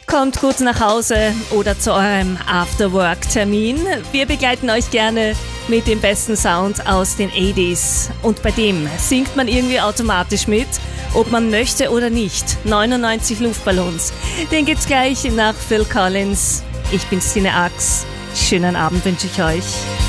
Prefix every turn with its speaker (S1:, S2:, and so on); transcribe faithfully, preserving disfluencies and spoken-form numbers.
S1: Kommt gut nach Hause oder zu eurem After-Work-Termin. Wir begleiten euch gerne mit dem besten Sound aus den achtziger. Und bei dem singt man irgendwie automatisch mit, ob man möchte oder nicht. neunundneunzig Luftballons. Den gibt's gleich nach Phil Collins. Ich bin Stine Ax. Schönen Abend wünsche ich euch.